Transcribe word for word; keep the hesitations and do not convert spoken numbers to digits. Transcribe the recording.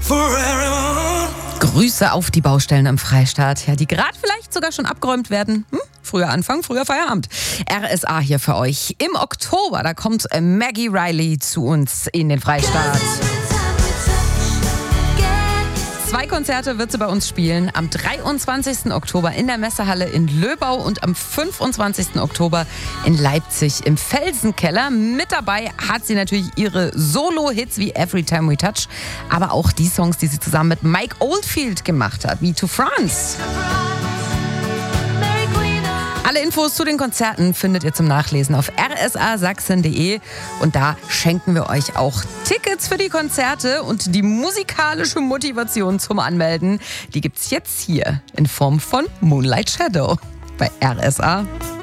Grüße auf die Baustellen im Freistaat, ja, die gerade vielleicht sogar schon abgeräumt werden. Hm? Früher Anfang, früher Feierabend. R S A hier für euch. Im Oktober, da kommt Maggie Riley zu uns in den Freistaat. Zwei Konzerte wird sie bei uns spielen. Am dreiundzwanzigsten Oktober in der Messehalle in Löbau und am fünfundzwanzigsten Oktober in Leipzig im Felsenkeller. Mit dabei hat sie natürlich ihre Solo-Hits wie Every Time We Touch, aber auch die Songs, die sie zusammen mit Mike Oldfield gemacht hat, wie To France. Alle Infos zu den Konzerten findet ihr zum Nachlesen auf r s a sachsen punkt d e und da schenken wir euch auch Tickets für die Konzerte und die musikalische Motivation zum Anmelden, die gibt's jetzt hier in Form von Moonlight Shadow bei R S A.